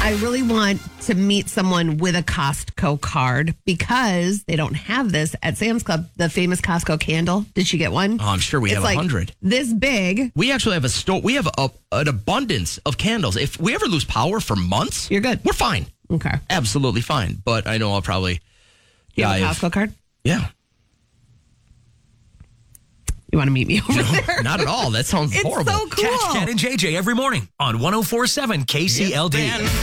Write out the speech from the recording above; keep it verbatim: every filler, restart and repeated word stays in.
I really want to meet someone with a Costco card because they don't have this at Sam's Club. The famous Costco candle. Did she get one? Oh, I'm sure we it's have a like hundred. This big. We actually have a store. We have a, an abundance of candles. If we ever lose power for months, you're good. We're fine. Okay. Absolutely fine. But I know I'll probably. You have a of, Costco card? Yeah. You want to meet me over no, there? Not at all. That sounds it's horrible. So cool. Catch Ken and J J every morning on one oh four point seven K C L D.